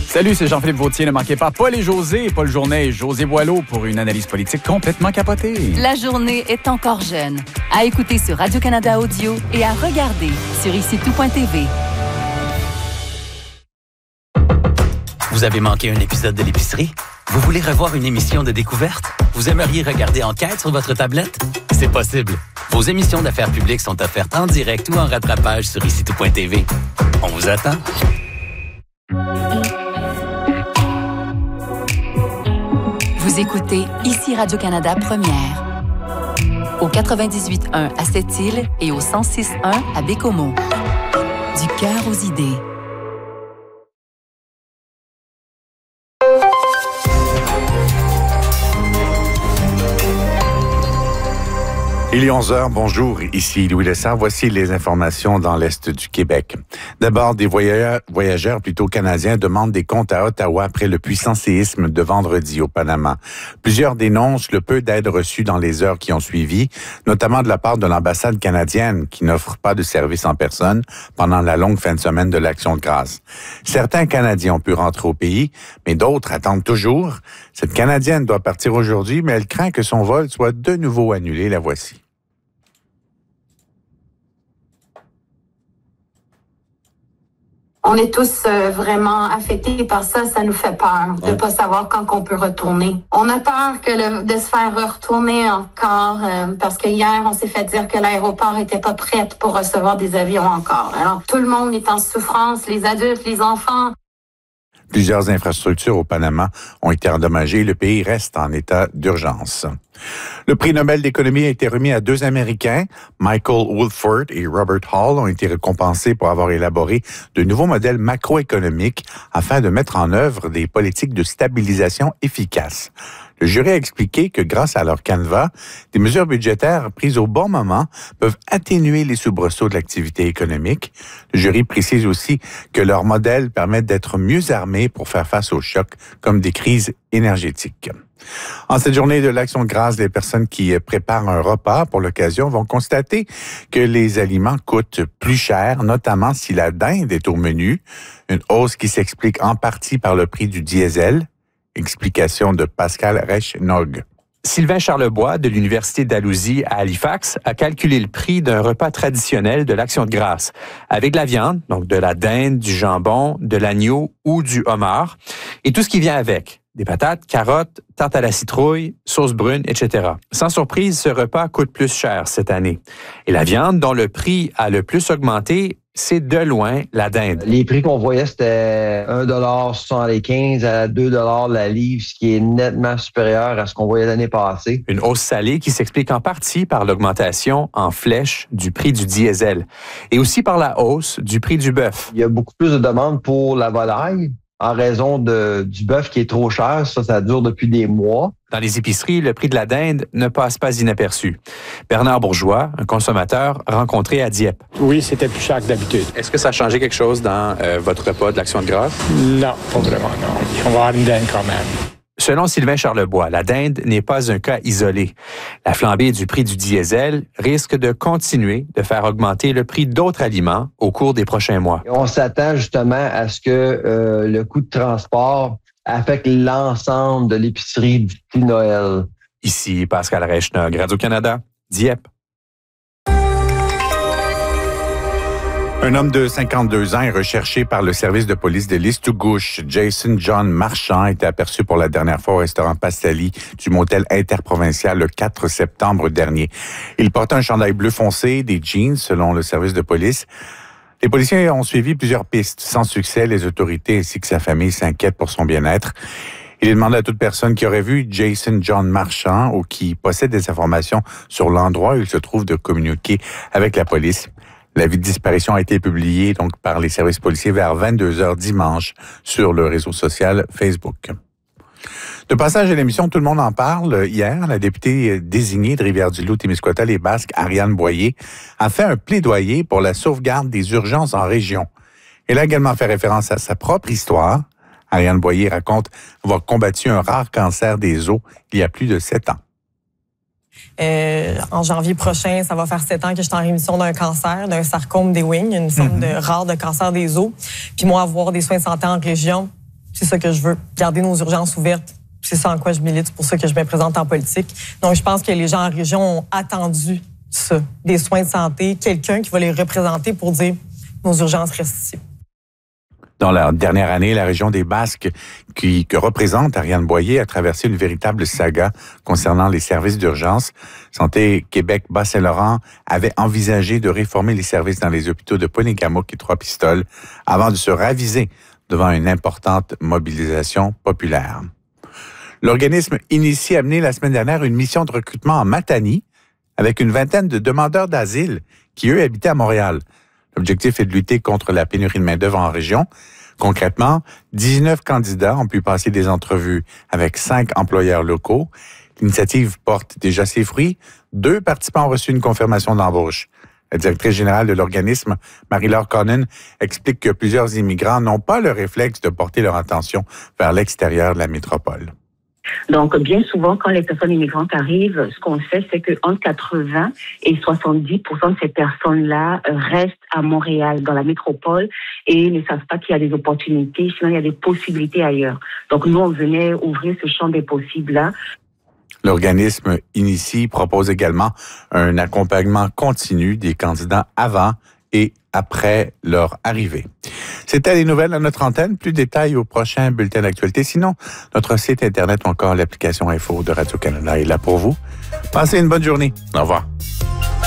Salut, c'est Jean-Philippe Vautier. Ne manquez pas Paul et José, Paul Journet et José Boileau pour une analyse politique complètement capotée. La journée est encore jeune. À écouter sur Radio-Canada Audio et à regarder sur ICITOUP.tv. Vous avez manqué un épisode de l'épicerie? Vous voulez revoir une émission de découverte? Vous aimeriez regarder Enquête sur votre tablette? C'est possible. Vos émissions d'affaires publiques sont offertes en direct ou en rattrapage sur ICITOUP.tv. On vous attend. Vous écoutez ici Radio-Canada Première. Au 98.1 à Sept-Îles et au 106.1 à Bécomo. Du cœur aux idées. Il est 11h, bonjour, ici Louis Lessard. Voici les informations dans l'Est du Québec. D'abord, des voyageurs plutôt canadiens demandent des comptes à Ottawa après le puissant séisme de vendredi au Panama. Plusieurs dénoncent le peu d'aide reçue dans les heures qui ont suivi, notamment de la part de l'ambassade canadienne qui n'offre pas de service en personne pendant la longue fin de semaine de l'Action de grâce. Certains Canadiens ont pu rentrer au pays, mais d'autres attendent toujours. Cette Canadienne doit partir aujourd'hui, mais elle craint que son vol soit de nouveau annulé. La voici. On est tous vraiment affectés par ça. Ça nous fait peur de pas savoir quand on peut retourner. On a peur de se faire retourner encore parce que hier, on s'est fait dire que l'aéroport était pas prêt pour recevoir des avions encore. Alors, tout le monde est en souffrance, les adultes, les enfants. Plusieurs infrastructures au Panama ont été endommagées. Le pays reste en état d'urgence. Le prix Nobel d'économie a été remis à deux Américains. Michael Woolford et Robert Hall ont été récompensés pour avoir élaboré de nouveaux modèles macroéconomiques afin de mettre en œuvre des politiques de stabilisation efficaces. Le jury a expliqué que grâce à leur canevas, des mesures budgétaires prises au bon moment peuvent atténuer les soubresauts de l'activité économique. Le jury précise aussi que leurs modèles permettent d'être mieux armés pour faire face aux chocs comme des crises énergétiques. En cette journée de l'Action de grâce, les personnes qui préparent un repas pour l'occasion vont constater que les aliments coûtent plus cher, notamment si la dinde est au menu, une hausse qui s'explique en partie par le prix du diesel. Explication de Pascal Reich-Nog. Sylvain Charlebois de l'Université d'Alousie à Halifax a calculé le prix d'un repas traditionnel de l'Action de grâce avec de la viande, donc de la dinde, du jambon, de l'agneau ou du homard et tout ce qui vient avec. Des patates, carottes, tarte à la citrouille, sauce brune, etc. Sans surprise, ce repas coûte plus cher cette année. Et la viande dont le prix a le plus augmenté, c'est de loin la dinde. Les prix qu'on voyait, c'était 1,75 à 2 la livre, ce qui est nettement supérieur à ce qu'on voyait l'année passée. Une hausse salée qui s'explique en partie par l'augmentation en flèche du prix du diesel et aussi par la hausse du prix du bœuf. Il y a beaucoup plus de demandes pour la volaille en raison du bœuf qui est trop cher. Ça dure depuis des mois. Dans les épiceries, le prix de la dinde ne passe pas inaperçu. Bernard Bourgeois, un consommateur rencontré à Dieppe. Oui, c'était plus cher que d'habitude. Est-ce que ça a changé quelque chose dans votre repas de l'Action de grâce? Non, pas vraiment, non. On va avoir une dinde quand même. Selon Sylvain Charlebois, la dinde n'est pas un cas isolé. La flambée du prix du diesel risque de continuer de faire augmenter le prix d'autres aliments au cours des prochains mois. On s'attend justement à ce que le coût de transport affecte l'ensemble de l'épicerie du petit Noël. Ici Pascal Reich-Nog, Radio-Canada, Dieppe. Un homme de 52 ans est recherché par le service de police de Listugouche. Jason John Marchand a été aperçu pour la dernière fois au restaurant Pastali du motel interprovincial le 4 septembre dernier. Il portait un chandail bleu foncé, des jeans, selon le service de police. Les policiers ont suivi plusieurs pistes. Sans succès, les autorités ainsi que sa famille s'inquiètent pour son bien-être. Il est demandé à toute personne qui aurait vu Jason John Marchand ou qui possède des informations sur l'endroit où il se trouve de communiquer avec la police. L'avis de disparition a été publié donc par les services policiers vers 22h dimanche sur le réseau social Facebook. De passage à l'émission Tout le monde en parle, hier, la députée désignée de Rivière-du-Loup-Témiscouata-les-Basques, Ariane Boyer, a fait un plaidoyer pour la sauvegarde des urgences en région. Elle a également fait référence à sa propre histoire. Ariane Boyer raconte avoir combattu un rare cancer des os il y a plus de 7 ans. En janvier prochain, ça va faire 7 ans que je suis en rémission d'un cancer, d'un sarcome des Ewing, une forme de rare de cancer des os. Puis moi, avoir des soins de santé en région, C'est ça que je veux, garder nos urgences ouvertes. C'est ça en quoi je milite, c'est pour ça que je me présente en politique. Donc, je pense que les gens en région ont attendu ça, des soins de santé, quelqu'un qui va les représenter pour dire « nos urgences restent ici ». Dans la dernière année, la région des Basques, que représente Ariane Boyer, a traversé une véritable saga concernant les services d'urgence. Santé Québec Bas-Saint-Laurent avait envisagé de réformer les services dans les hôpitaux de Ponégamouk et Trois-Pistoles avant de se raviser devant une importante mobilisation populaire. L'organisme Initie a mené la semaine dernière une mission de recrutement en Matanie avec une vingtaine de demandeurs d'asile qui, eux, habitaient à Montréal. L'objectif est de lutter contre la pénurie de main-d'œuvre en région. Concrètement, 19 candidats ont pu passer des entrevues avec 5 employeurs locaux. L'initiative porte déjà ses fruits. 2 participants ont reçu une confirmation d'embauche. La directrice générale de l'organisme, Marie-Laure Conan, explique que plusieurs immigrants n'ont pas le réflexe de porter leur attention vers l'extérieur de la métropole. Donc, bien souvent, quand les personnes immigrantes arrivent, ce qu'on fait, c'est qu'entre 80 et 70% de ces personnes-là restent à Montréal, dans la métropole, et ne savent pas qu'il y a des opportunités, sinon il y a des possibilités ailleurs. Donc, nous, on venait ouvrir ce champ des possibles-là. L'organisme Initie propose également un accompagnement continu des candidats avant et après leur arrivée. C'était les nouvelles à notre antenne. Plus de détails au prochain bulletin d'actualité. Sinon, notre site Internet ou encore l'application Info de Radio-Canada est là pour vous. Passez une bonne journée. Au revoir.